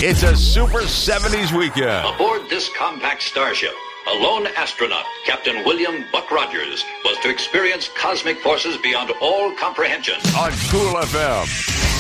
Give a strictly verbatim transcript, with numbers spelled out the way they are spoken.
It's a Super seventies weekend. Aboard this compact starship, a lone astronaut, Captain William Buck Rogers, was to experience cosmic forces beyond all comprehension. On Cool F M.